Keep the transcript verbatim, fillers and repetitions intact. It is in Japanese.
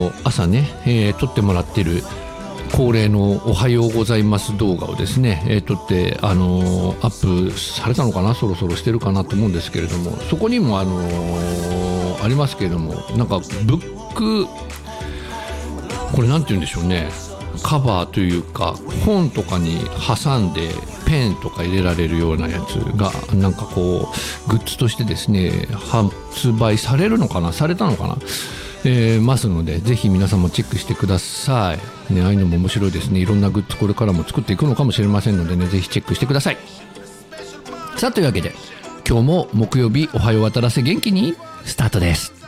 朝ね、えー、撮ってもらってる恒例のおはようございます動画をですね、えー、撮って、あのー、アップされたのかな、そろそろしてるかなと思うんですけれども、そこにも、あのー、ありますけれども、なんかブック、これなんて言うんでしょうね、カバーというか本とかに挟んでペンとか入れられるようなやつがなんかこうグッズとしてですね発売されるのかな、されたのかな、えー、ますので、ぜひ皆さんもチェックしてください、ね、ああいうのも面白いですね。いろんなグッズこれからも作っていくのかもしれませんのでね、ぜひチェックしてください。さあ、というわけで今日も木曜日おはよう渡らせ元気にスタートです。